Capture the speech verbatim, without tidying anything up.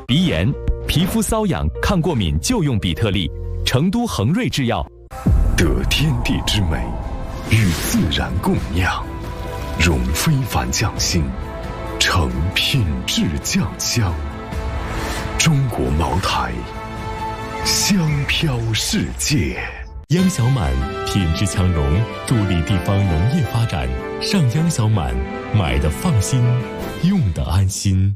鼻炎、皮肤瘙痒、抗过敏就用比特丽。成都恒瑞制药。 得天地之美，与自然共酿，融非凡匠心，成品质酱香。中国茅台，香飘世界。 央小满品质强融，助力地方农业发展。上央小满，买的放心，用的安心。